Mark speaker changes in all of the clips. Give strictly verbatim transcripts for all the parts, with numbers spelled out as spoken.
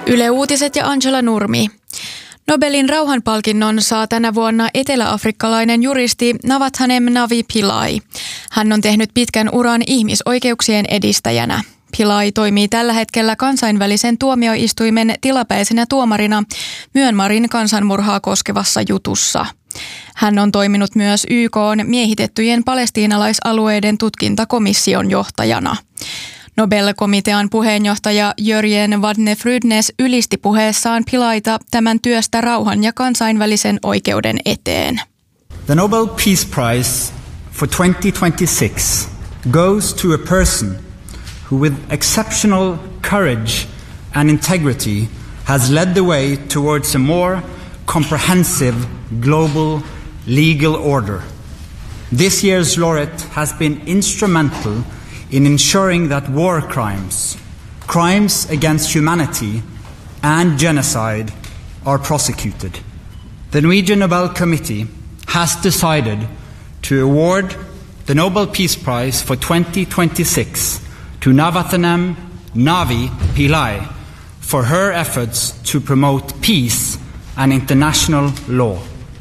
Speaker 1: Yle Uutiset ja Angela Nurmi. Nobelin rauhanpalkinnon saa tänä vuonna eteläafrikkalainen juristi Navathanem Navi Pillay. Hän on tehnyt pitkän uran ihmisoikeuksien edistäjänä. Pillay toimii tällä hetkellä kansainvälisen tuomioistuimen tilapäisenä tuomarina Myanmarin kansanmurhaa koskevassa jutussa. Hän on toiminut myös Y K:n miehitettyjen palestiinalaisalueiden tutkintakomission johtajana. Nobel-komitean puheenjohtaja Jörgen Wadne-Frydnes ylisti puheessaan Pillayta tämän työstä rauhan ja kansainvälisen oikeuden eteen.
Speaker 2: The Nobel Peace Prize for twenty twenty-six goes to a person who with exceptional courage and integrity has led the way towards a more comprehensive global legal order. This year's laureate has been instrumental in ensuring that war crimes, crimes against humanity and genocide are prosecuted. The Norwegian Nobel Committee has decided to award the Nobel Peace Prize for twenty twenty-six to Navathanem Navi Pillay for her efforts to promote peace and international law.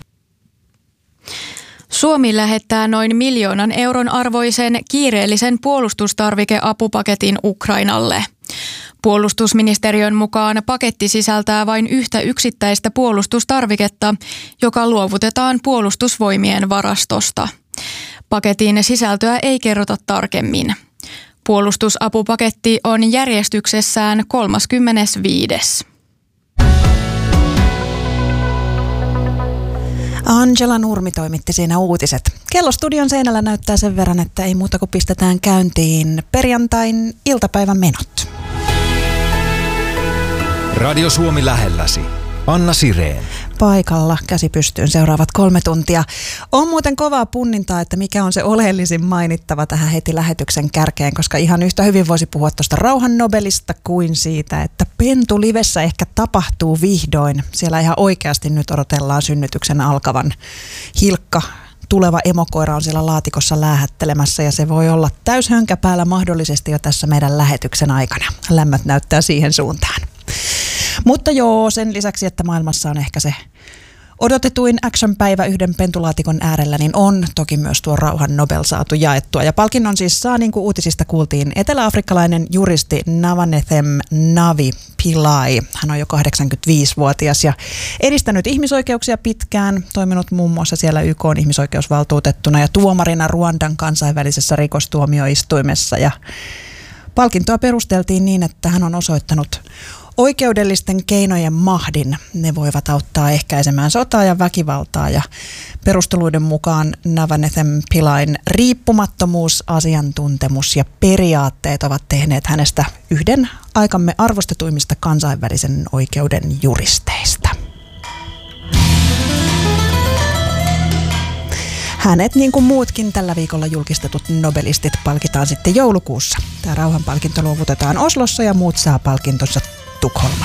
Speaker 1: Suomi lähettää noin miljoonan euron arvoisen kiireellisen puolustustarvikeapupaketin Ukrainalle. Puolustusministeriön mukaan paketti sisältää vain yhtä yksittäistä puolustustarviketta, joka luovutetaan puolustusvoimien varastosta. Paketin sisältöä ei kerrota tarkemmin. Puolustusapupaketti on järjestyksessään kolmaskymmenesviides
Speaker 3: Angela Nurmi toimitti siinä uutiset. Kello studion seinällä näyttää sen verran, että ei muuta kuin pistetään käyntiin perjantain iltapäivän menot.
Speaker 4: Radio Suomi lähelläsi. Anna Sireen.
Speaker 3: Paikalla, käsi pystyyn seuraavat kolme tuntia. On muuten kovaa punnintaa, että mikä on se oleellisin mainittava tähän heti lähetyksen kärkeen, koska ihan yhtä hyvin voisi puhua tuosta rauhan Nobelista kuin siitä, että Pentu Livessä ehkä tapahtuu vihdoin. Siellä ihan oikeasti nyt odotellaan synnytyksen alkavan. Hilkka, tuleva emokoira on siellä laatikossa läähättelemässä ja se voi olla täyshönkä päällä mahdollisesti jo tässä meidän lähetyksen aikana. Lämmöt näyttää siihen suuntaan. Mutta joo, sen lisäksi, että maailmassa on ehkä se odotetuin action-päivä yhden pentulaatikon äärellä, niin on toki myös tuo rauhan Nobel saatu jaettua. Ja palkinnon siis saa, niin kuin uutisista kuultiin, eteläafrikkalainen juristi Navathanem Navi Pillay. Hän on jo kahdeksankymmentäviisivuotias ja edistänyt ihmisoikeuksia pitkään, toiminut muun muassa siellä Y K:n ihmisoikeusvaltuutettuna ja tuomarina Ruandan kansainvälisessä rikostuomioistuimessa. Ja palkintoa perusteltiin niin, että hän on osoittanut oikeudellisten keinojen mahdin. Ne voivat auttaa ehkäisemään sotaa ja väkivaltaa ja perusteluiden mukaan Navathanem Pillayn riippumattomuus, asiantuntemus ja periaatteet ovat tehneet hänestä yhden aikamme arvostetuimmista kansainvälisen oikeuden juristeista. Hänet, niin kuin muutkin tällä viikolla julkistetut nobelistit, palkitaan sitten joulukuussa. Tämä rauhanpalkinto luovutetaan Oslossa ja muut saa palkintonsa Tukholmassa.